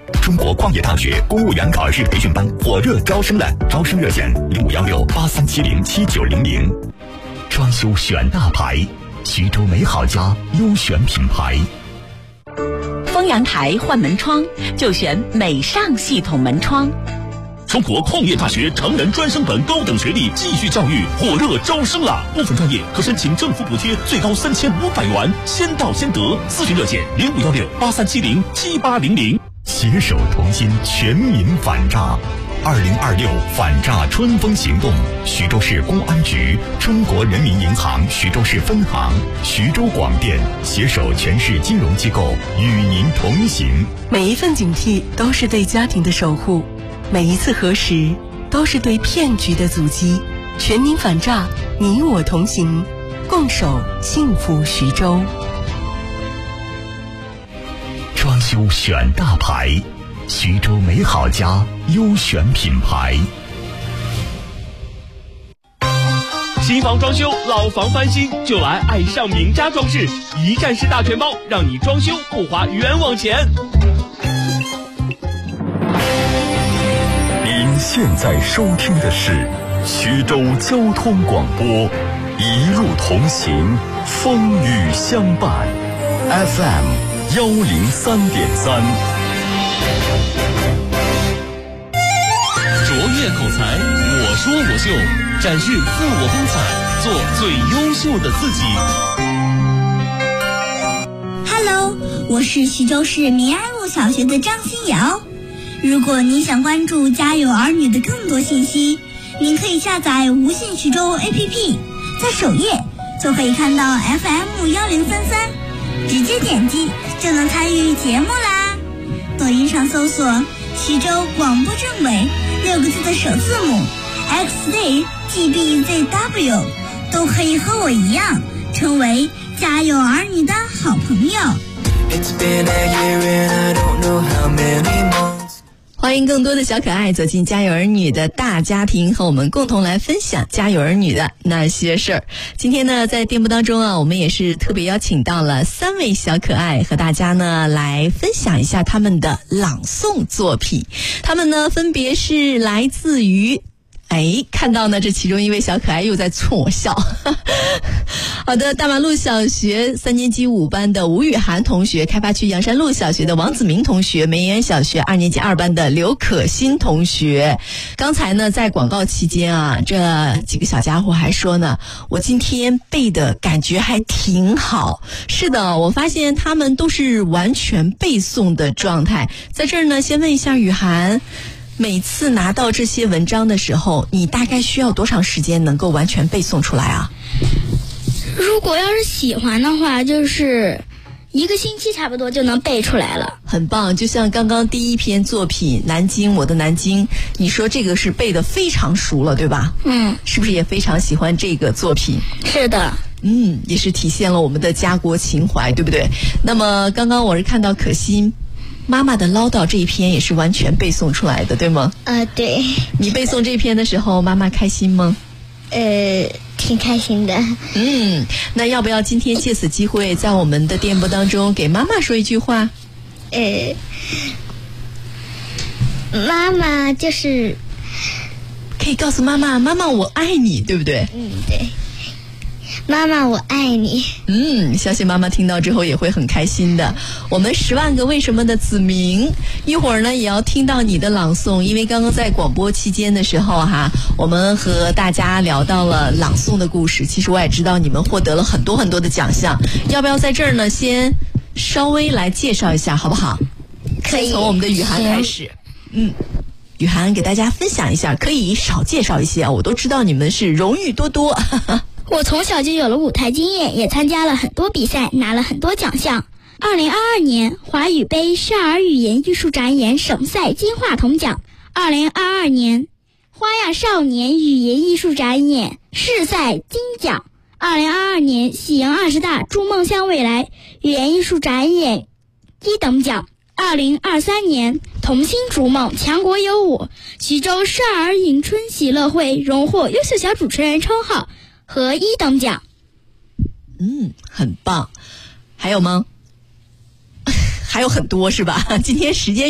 中国矿业大学公务员考试培训班火热招生了，招生热线051683707900。装修选大牌，徐州美好家优选品牌。 丰阳台换门窗就选美尚系统门窗。 中国矿业大学成人专升本高等学历继续教育火热招生了，部分专业可申请政府补贴，最高3500元，先到先得。咨询热线051683707800。 携手同心，全民反诈。2026反诈春风行动，徐州市公安局、中国人民银行徐州市分行、徐州广电携手全市金融机构与您同行。 每一份警惕都是对家庭的守护，每一次核实都是对骗局的阻击。全民反诈，你我同行，共守幸福徐州。 装修选大牌，徐州美好家优选品牌。 新房装修，老房翻新，就来爱上名家装饰，一站式大全包，让你装修不花冤枉钱。 您现在收听的是徐州交通广播，一路同行，风雨相伴 FM103.3。 卓越口才，我说我秀，展示自我风采，做最优秀的自己。 Hello， 我是徐州市民安路小学的张新瑶。如果你想关注家有儿女的更多信息，您可以下载无信徐州 APP， 在首页就可以看到 FM1033，直接点击就能参与节目啦。抖音上搜索徐州广播政委6个字的首字母 XZGBZW， 都可以和我一样成为家有儿女的好朋友。 欢迎更多的小可爱走进家有儿女的大家庭，和我们共同来分享家有儿女的那些事儿。今天呢，在电波当中啊，我们也是特别邀请到了3位小可爱，和大家呢来分享一下他们的朗诵作品。他们呢分别是来自于看到呢，这其中一位小可爱又在冲我笑。好的，大马路小学3年级5班的吴雨涵同学，开发区阳山路小学的王子明同学，梅园小学2年级2班的刘可欣同学。刚才呢，在广告期间啊，这几个小家伙还说呢，我今天背的感觉还挺好。是的，我发现他们都是完全背诵的状态。在这儿呢，先问一下雨涵，每次拿到这些文章的时候，你大概需要多长时间能够完全背诵出来啊？ 如果要是喜欢的话，就是1个星期差不多就能背出来了。 很棒，就像刚刚第一篇作品《南京，我的南京》，你说这个是背得非常熟了，对吧？是不是也非常喜欢这个作品？ 是的。 也是体现了我们的家国情怀，对不对？那么刚刚我是看到可欣妈妈的唠叨这一篇也是完全背诵出来的，对吗？ 对。 你背诵这篇的时候，妈妈开心吗？ 挺开心的。 那要不要今天借此机会，在我们的电波当中给妈妈说一句话？ 妈妈就是可以告诉妈妈，妈妈我爱你，对不对？ 对。妈妈我爱你。 相信妈妈听到之后也会很开心的。我们10万个为什么的子明，一会儿呢也要听到你的朗诵，因为刚刚在广播期间的时候我们和大家聊到了朗诵的故事。其实我也知道你们获得了很多很多的奖项，要不要在这儿呢先稍微来介绍一下好不好？ 可以。 先从我们的雨涵开始。雨涵给大家分享一下，可以少介绍一些啊，我都知道你们是荣誉多多。 我从小就有了舞台经验，也参加了很多比赛，拿了很多奖项。2022年华语杯少儿语言艺术展演省赛金话筒奖，2022年花样少年语言艺术展演市赛金奖，2022年喜迎20大筑梦向未来语言艺术展演1等奖，2023年童心逐梦强国有我徐州少儿迎春喜乐会荣获优秀小主持人称号和1等奖。 很棒。还有吗？还有很多是吧？今天时间